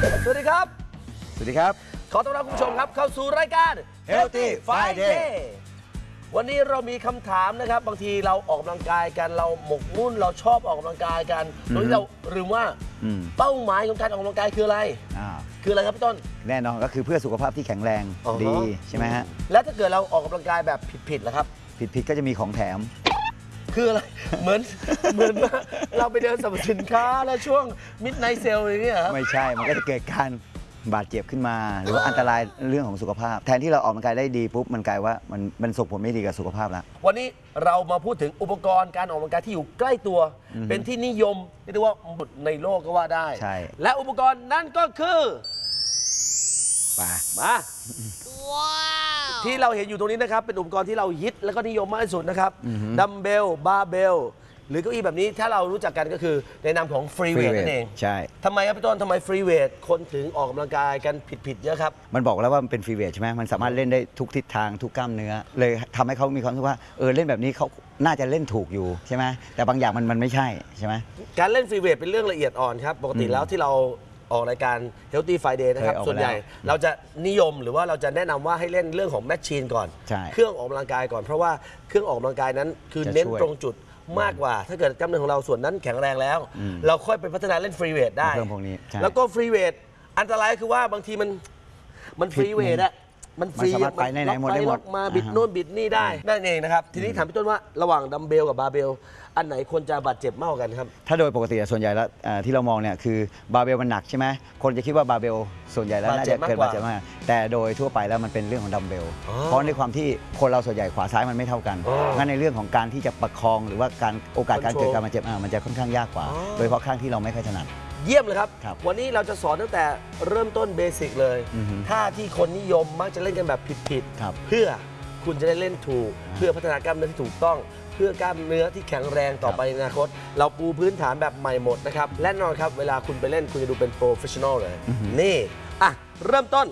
สวัสดีครับสวัสดีครับขอต้อนรับคุณผู้ชมครับเข้าสู่รายการ Healthy Friday วันนี้เรามีคำถามนะครับบางทีเราออกกำลังกายกันเราหมกมุ่นเราชอบออกกำลังกายกันโดยที่เราลืมว่าเป้าหมายของการออกกำลังกายคืออะไรคืออะไรครับพี่ต้นแน่นอนก็คือเพื่อสุขภาพที่แข็งแรงดีใช่ไหมฮะแล้วถ้าเกิดเราออกกำลังกายแบบผิดๆล่ะครับผิดก็จะมีของแถมคืออะไรเหมือนว่าเราไปเดินสรรพสินค้าแล้วช่วงมิดไนท์เซลอย่างเงี้ยไม่ใช่มันก็จะเกิดการบาดเจ็บขึ้นมาหรือว่าอันตรายเรื่องของสุขภาพแทนที่เราออกกำลังกายได้ดีปุ๊บมันกลายว่ามันส่งผลไม่ดีกับสุขภาพแล้ววันนี้เรามาพูดถึงอุปกรณ์การออกกำลังกายที่อยู่ใกล้ตัวเป็นที่นิยมเรียกว่าบุตรในโลกก็ว่าได้ใช่และอุปกรณ์นั่นก็คือมาที่เราเห็นอยู่ตรงนี้นะครับเป็นอุปกรณ์ที่เราฮิตและก็นิยมมากที่สุดนะครับดัมเบลบาร์เบลหรือเก้าอี้แบบนี้ถ้าเรารู้จักกันก็คือในนามของฟรีเวทนั่นเองใช่ทำไมครับพี่ต้นทำไมฟรีเวทคนถึงออกกำลังกายกันผิดเยอะครับมันบอกแล้วว่ามันเป็นฟรีเวทใช่ไหมมันสามารถเล่นได้ทุกทิศทางทุกกล้ามเนื้อเลยทำให้เขามีความรู้สึกว่าเล่นแบบนี้เขาน่าจะเล่นถูกอยู่ใช่ไหมแต่บางอย่างมันไม่ใช่ใช่ไหมการเล่นฟรีเวทเป็นเรื่องละเอียดอ่อนครับปกติแล้วที่เราออกรายการ Healthy Friday นะครับส่วนใหญ่เราจะนิยมหรือว่าเราจะแนะนำว่าให้เล่นเรื่องของแมชชีนก่อนเครื่องออกกำลังกายก่อนเพราะว่าเครื่องออกกำลังกายนั้นคือเน้นตรงจุดมากกว่าถ้าเกิดกล้ามเนื้อของเราส่วนนั้นแข็งแรงแล้วเราค่อยไปพัฒนาเล่นฟรีเวทได้แล้วก็ฟรีเวทอันตรายคือว่าบางทีมันฟรีเวทอะมันฟรีไปไหนหมดได้หมดมาบิดโน่นบิดนี่ได้นั่นเองนะครับทีนี้ถามพี่ต้นว่าระหว่างดัมเบลกับบาร์เบลอันไหนควรจะบาดเจ็บมากกว่ากันครับถ้าโดยปกติส่วนใหญ่แล้วที่เรามองเนี่ยคือบาร์เบลมันหนักใช่ไหมคนจะคิดว่าบาร์เบลส่วนใหญ่แล้วน่าจะเกิดบาดเจ็บมากแต่โดยทั่วไปแล้วมันเป็นเรื่องของดัมเบลเพราะในความที่คนเราส่วนใหญ่ขวาซ้ายมันไม่เท่ากันงั้นในเรื่องของการที่จะประคองหรือว่าโอกาสการเกิดการบาดเจ็บมันจะค่อนข้างยากกว่าโดยเฉพาะข้างที่เราไม่ค่อยถนัดเยี่ยมเลยครับวันนี้เราจะสอนตั้งแต่เริ่มต้นเบสิกเลยท่าที่คนนิยมมักจะเล่นกันแบบผิดๆเพื่อคุณจะได้เล่นถูกเพื่อพัฒนากล้ามเนื้อที่ถูกต้องเพื่อกล้ามเนื้อที่แข็งแรงต่อไปในอนาคตเราปูพื้นฐานแบบใหม่หมดนะครับและแน่นอนครับเวลาคุณไปเล่นคุณจะดูเป็นโปรเฟชชั่นอลเลยนี่เริ่มต้น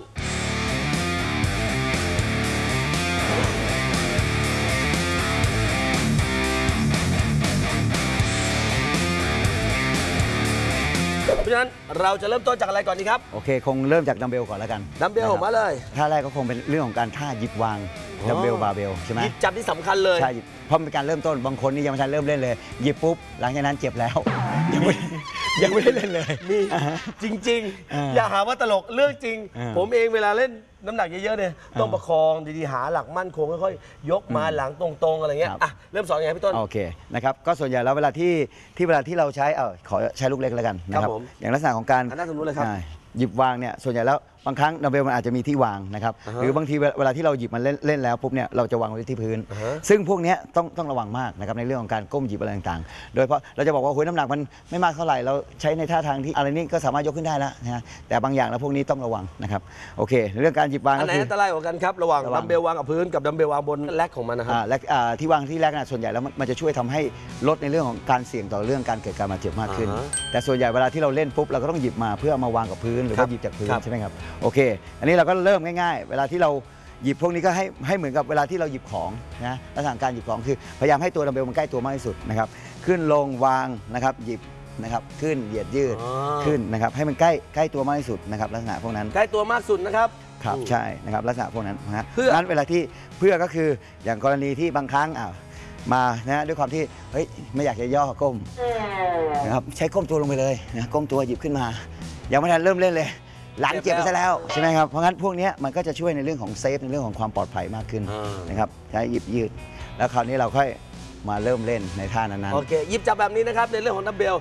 เพราะฉะนั้นเราจะเริ่มต้นจากอะไรก่อนดีครับโอเคคงเริ่มจากดัมเบลก่อนแล้วกันดัมเบลมาเลยท่าแรกก็คงเป็นเรื่องของการท่าหยิบวางดัมเบลบาร์เบลใช่ไหมหยิบจับที่สำคัญเลยใช่เพราะเป็นการเริ่มต้นบางคนนี่ยังไม่ทันเริ่มเล่นเลยหยิบปุ๊บหลังจากนั้นเจ็บแล้วยังไม่ได้เล่นเลยนี่จริงๆอย่าหาว่าตลกเรื่องจริงผมเองเวลาเล่นน้ำหนักเยอะๆเนี่ยต้องประคองดีๆหาหลักมั่นคงค่อยๆยกมาหลังตรงๆอะไรเงี้ยเริ่มสอนยังไงพี่ต้นโอเคนะครับก็ส่วนใหญ่แล้วเวลาที่เราใช้ขอใช้ลูกเล็กแล้วกันนะครับอย่างลักษณะของการน่าสนใจเลยครับหยิบวางเนี่ยส่วนใหญ่แล้วบางครั้งดัมเบลมันอาจจะมีที่วางนะครับหรือบางทีเวลาที่เราหยิบมันเล่นแล้วปุ๊บเนี่ยเราจะวางไว้ที่พื้นซึ่งพวกนี้ต้องระวังมากนะครับในเรื่องของการก้มหยิบอะไรต่างๆโดยเพราะเราจะบอกว่าน้ำหนักมันไม่มากเท่าไหร่เราใช้ในท่าทางที่อะไรนี่ก็สามารถยกขึ้นได้แล้วนะแต่บางอย่างแล้วพวกนี้ต้องระวังนะครับโอเคเรื่องการหยิบวางอันไหนอันตรายกว่ากันครับระหว่างดัมเบลวางกับพื้นกับดัมเบลวางบนแรกของมันนะครับและที่วางที่แรกส่วนใหญ่แล้วมันจะช่วยทำให้ลดในเรื่องของการเสี่ยงต่อเรื่องการเกิดการบาดเจ็บมากขึ้นแต่ส่วนใหญ่เวลาที่เราเล่นปุ๊บเราก็ต้องหยิบมาเพื่อมาวางกับพื้นหรือว่าหยิบจากพื้นใช่ไหมครับโอเคอันนี้เราก็เริ่มง่ายๆเวลาที่เราหยิบพวกนี้ก็ให้เหมือนกับเวลาที่เราหยิบของนะลักษณะการหยิบของคือพยายามให้ตัวดัมเบลมันใกล้ตัวมากที่สุดนะครับขึ้นลงวางนะครับหยิบนะครับขึ้นเหยียดยืดขึ้นนะครับให้มันใกล้ตัวมากที่สุดนะครับลักษณะพวกนั้นใกล้ตัวมากสุดนะครับครับใช่นะครับลักษณะพวกนั้นนะเพื่อนั้นเวลาที่เพื่อก็คืออย่างกรณีที่บางครั้งมานะด้วยความที่เฮ้ยไม่อยากจะย่อก้มนะครับใช้ก้มตัวลงไปเลยนะก้มตัวหยิบขึ้นมายังไม่ทันเริ่มเล่นเลยหลังเจ็บไปซะแล้วใช่ไหมครับเพราะงั้นพวกนี้มันก็จะช่วยในเรื่องของเซฟในเรื่องของความปลอดภัยมากขึ้นนะครับใช้หยิบยืดแล้วคราวนี้เราค่อยมาเริ่มเล่นในท่านั้นโอเคหยิบจับแบบนี้นะครับในเรื่องของดัมเบล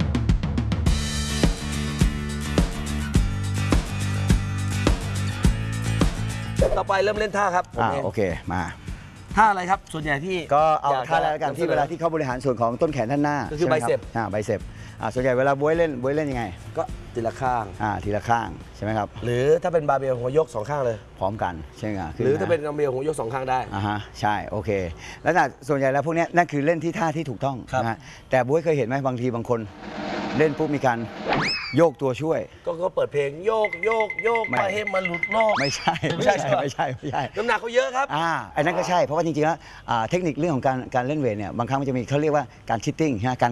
ต่อไปเริ่มเล่นท่าครับโอเคมาท่าอะไรครับส่วนใหญ่ที่ก็เอาท่าแรกกันที่เวลาที่เขาบริหารส่วนของต้นแขนด้านหน้าก็คือไบเซปไบเซปส่วนใหญ่เวลาบ๊วยเล่นยังไงก็ทีละข้างทีละข้างใช่ไหมครับหรือถ้าเป็นบาร์เบลหัวยก2ข้างเลยพร้อมกันใช่ไหมหรือถ้าเป็นดัมเบลหัวยก2ข้างได้ใช่โอเคแล้วส่วนใหญ่แล้วพวกนี้นั่นคือเล่นที่ท่าที่ถูกต้องนะแต่บ๊วยเคยเห็นไหมบางทีบางคนเล่นปุ๊บมีการโยกตัวช่วยก็เปิดเพลงโยกไปให้มันหลุดโลกไม่ใช่น้ำหนักเขาเยอะครับอันนั้นก็ใช่เพราะว่าจริงๆแล้วเทคนิคเรื่องของการเล่นเวทเนี่ยบางครั้งมันจะมีเขาเรียกว่าการชิตติ้งการ